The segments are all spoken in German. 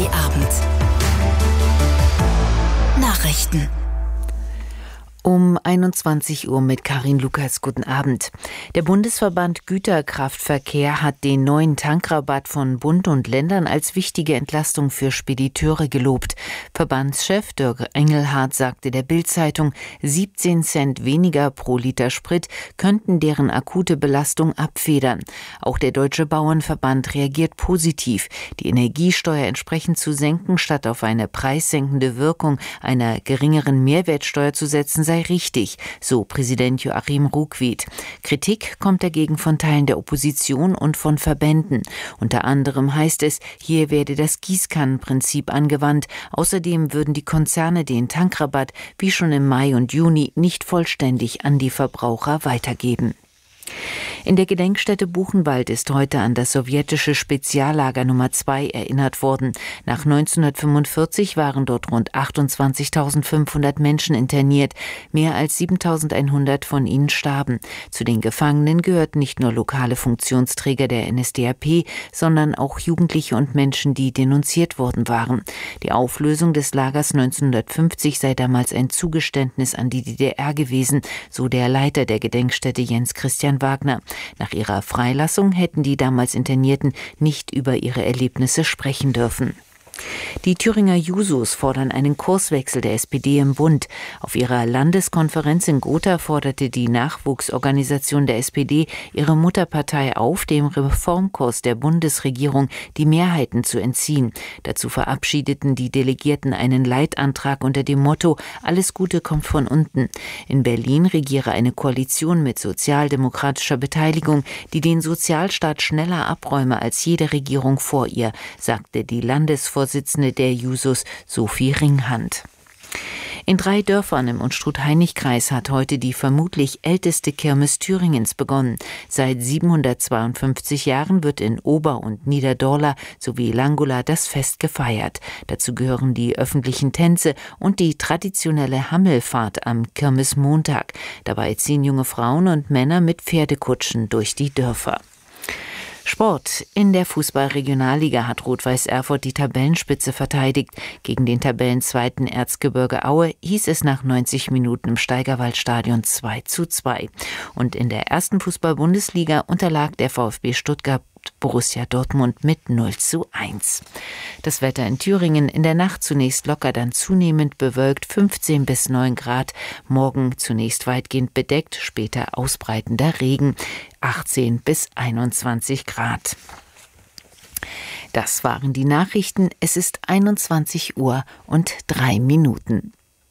ARD-Abend. Nachrichten. Um 21 Uhr mit Karin Lukas. Guten Abend. Der Bundesverband Güterkraftverkehr hat den neuen Tankrabatt von Bund und Ländern als wichtige Entlastung für Spediteure gelobt. Verbandschef Dirk Engelhardt sagte der Bild-Zeitung, 17 Cent weniger pro Liter Sprit könnten deren akute Belastung abfedern. Auch der Deutsche Bauernverband reagiert positiv. Die Energiesteuer entsprechend zu senken, statt auf eine preissenkende Wirkung einer geringeren Mehrwertsteuer zu setzen, sei richtig, so Präsident Joachim Ruckwied. Kritik kommt dagegen von Teilen der Opposition und von Verbänden. Unter anderem heißt es, hier werde das Gießkannenprinzip angewandt. Außerdem würden die Konzerne den Tankrabatt wie schon im Mai und Juni nicht vollständig an die Verbraucher weitergeben. In der Gedenkstätte Buchenwald ist heute an das sowjetische Speziallager Nummer 2 erinnert worden. Nach 1945 waren dort rund 28.500 Menschen interniert. Mehr als 7.100 von ihnen starben. Zu den Gefangenen gehörten nicht nur lokale Funktionsträger der NSDAP, sondern auch Jugendliche und Menschen, die denunziert worden waren. Die Auflösung des Lagers 1950 sei damals ein Zugeständnis an die DDR gewesen, so der Leiter der Gedenkstätte Jens Christian Wagner. Nach ihrer Freilassung hätten die damals Internierten nicht über ihre Erlebnisse sprechen dürfen. Die Thüringer Jusos fordern einen Kurswechsel der SPD im Bund. Auf ihrer Landeskonferenz in Gotha forderte die Nachwuchsorganisation der SPD ihre Mutterpartei auf, dem Reformkurs der Bundesregierung die Mehrheiten zu entziehen. Dazu verabschiedeten die Delegierten einen Leitantrag unter dem Motto „Alles Gute kommt von unten". In Berlin regiere eine Koalition mit sozialdemokratischer Beteiligung, die den Sozialstaat schneller abräume als jede Regierung vor ihr, sagte die Landesvorsitzende der Jusos Sophie Ringhand. In 3 Dörfern im Unstrut-Hainich-Kreis hat heute die vermutlich älteste Kirmes Thüringens begonnen. Seit 752 Jahren wird in Ober- und Niederdorla sowie Langula das Fest gefeiert. Dazu gehören die öffentlichen Tänze und die traditionelle Hammelfahrt am Kirmesmontag. Dabei ziehen junge Frauen und Männer mit Pferdekutschen durch die Dörfer. Sport. In der Fußball-Regionalliga hat Rot-Weiß Erfurt die Tabellenspitze verteidigt. Gegen den Tabellenzweiten Erzgebirge Aue hieß es nach 90 Minuten im Steigerwaldstadion 2:2. Und in der ersten Fußball-Bundesliga unterlag der VfB Stuttgart Borussia Dortmund mit 0:1. Das Wetter in Thüringen: in der Nacht zunächst locker, dann zunehmend bewölkt, 15 bis 9 Grad. Morgen zunächst weitgehend bedeckt, später ausbreitender Regen, 18 bis 21 Grad. Das waren die Nachrichten. Es ist 21 Uhr und 3 Minuten.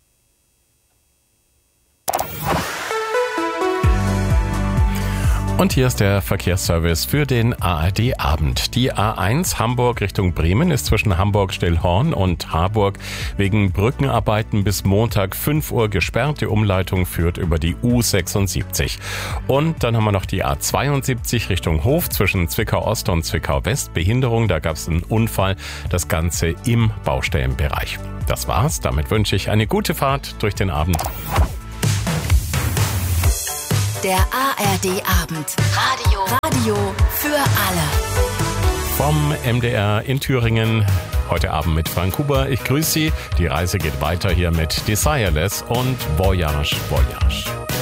Und hier ist der Verkehrsservice für den ARD-Abend. Die A1 Hamburg Richtung Bremen ist zwischen Hamburg-Stillhorn und Harburg wegen Brückenarbeiten bis Montag 5 Uhr gesperrt. Die Umleitung führt über die U76. Und dann haben wir noch die A72 Richtung Hof zwischen Zwickau-Ost und Zwickau-West. Behinderung, da gab es einen Unfall. Das Ganze im Baustellenbereich. Das war's. Damit wünsche ich eine gute Fahrt durch den Abend. Der ARD-Abend. Radio für alle. Vom MDR in Thüringen. Heute Abend mit Frank Huber. Ich grüße Sie. Die Reise geht weiter hier mit Desireless und Voyage, Voyage.